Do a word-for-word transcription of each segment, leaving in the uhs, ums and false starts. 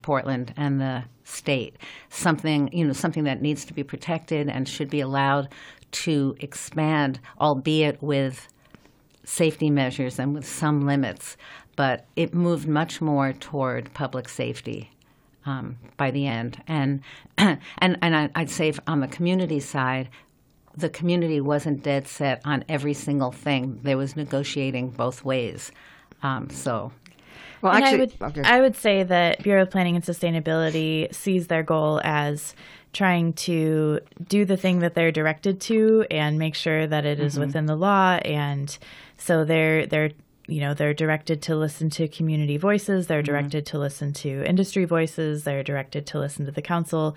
Portland and the state, something, you know, something that needs to be protected and should be allowed to expand, albeit with safety measures and with some limits. But it moved much more toward public safety um, by the end. And and and I'd say on the community side, the community wasn't dead set on every single thing. There was negotiating both ways. Um, so. Well, and actually, I would, okay. I would say that Bureau of Planning and Sustainability sees their goal as trying to do the thing that they're directed to and make sure that it is mm-hmm. within the law. And so they're they're you know they're directed to listen to community voices. They're directed mm-hmm. to listen to industry voices. They're directed to listen to the council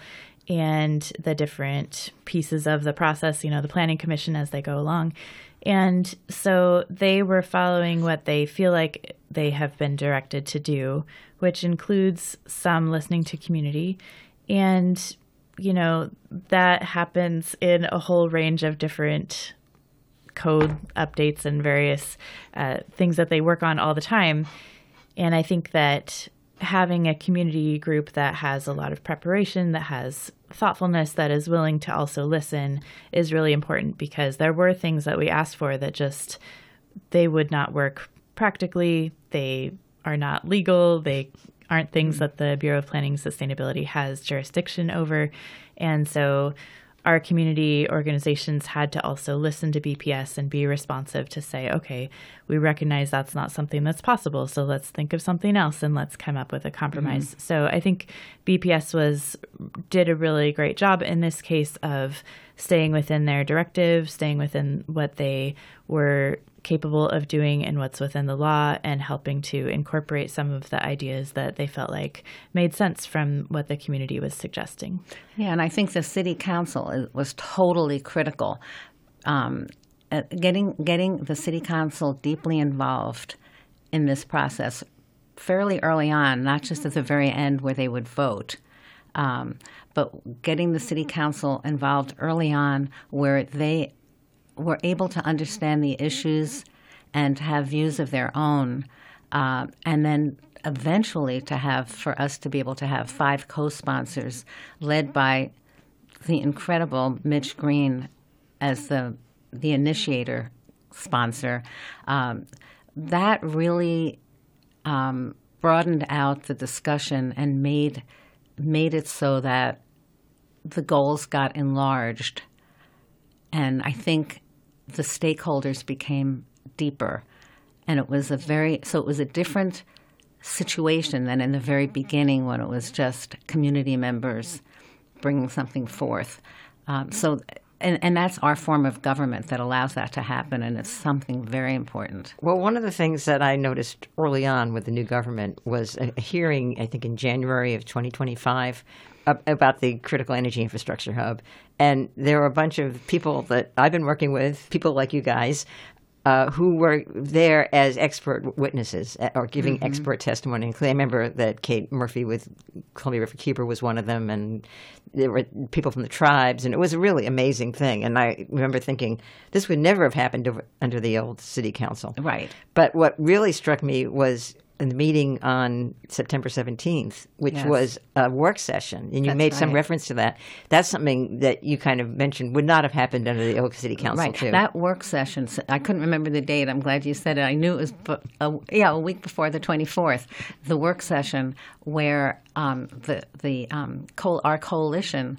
and the different pieces of the process. You know, the Planning Commission as they go along. And so they were following what they feel like they have been directed to do, which includes some listening to community. And, you know, that happens in a whole range of different code updates and various uh, things that they work on all the time. And I think that having a community group that has a lot of preparation, that has thoughtfulness, that is willing to also listen is really important, because there were things that we asked for that just, they would not work practically. They are not legal. They aren't things that the Bureau of Planning and Sustainability has jurisdiction over. And so our community organizations had to also listen to B P S and be responsive to say, okay, we recognize that's not something that's possible, so let's think of something else and let's come up with a compromise. Mm-hmm. So I think B P S was did a really great job in this case of staying within their directive, staying within what they were capable of doing and what's within the law, and helping to incorporate some of the ideas that they felt like made sense from what the community was suggesting. Yeah, and I think the city council was totally critical. Um, getting getting the city council deeply involved in this process fairly early on, not just at the very end where they would vote, um, but getting the city council involved early on where they were able to understand the issues and have views of their own, uh, and then eventually to have, for us to be able to have five co-sponsors led by the incredible Mitch Green as the the initiator sponsor. Um, that really um, broadened out the discussion and made made it so that the goals got enlarged. And I think the stakeholders became deeper. And it was a very, so it was a different situation than in the very beginning when it was just community members bringing something forth. Um, so, and, and that's our form of government that allows that to happen, and it's something very important. Well, one of the things that I noticed early on with the new government was a hearing, I think in January of twenty twenty-five, about the Critical Energy Infrastructure Hub. And there were a bunch of people that I've been working with, people like you guys, uh, who were there as expert witnesses or giving mm-hmm. expert testimony. I remember that Kate Murphy with Columbia River Keeper was one of them, and there were people from the tribes, and it was a really amazing thing. And I remember thinking, this would never have happened over, under the old city council. Right. But what really struck me was in the meeting on September seventeenth, which yes. was a work session, and you That's made right. some reference to that. That's something that you kind of mentioned would not have happened under the Oak City Council, right. too. That work session, I couldn't remember the date. I'm glad you said it. I knew it was a, yeah, a week before the twenty-fourth, the work session where um, the, the um, co- our coalition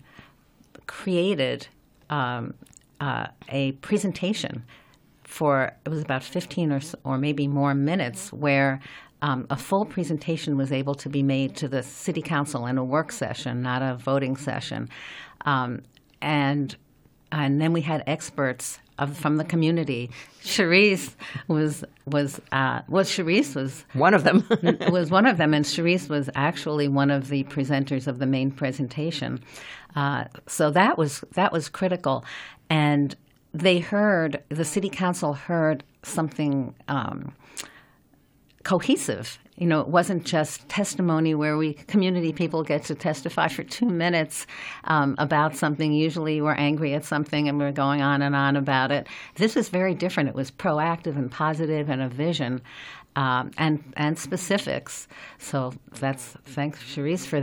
created um, uh, a presentation for, it was about fifteen or, or maybe more minutes, where Um, a full presentation was able to be made to the city council in a work session, not a voting session. Um, and and then we had experts of, from the community. Cherise was was uh, was Cherise was one of them. was one of them, and Cherise was actually one of the presenters of the main presentation. Uh, so that was that was critical, and they heard, the city council heard something Um, cohesive. You know, it wasn't just testimony where we community people get to testify for two minutes um, about something. Usually we're angry at something and we're going on and on about it. This was very different. It was proactive and positive and a vision. um, and and specifics. So that's thanks, Cherise, for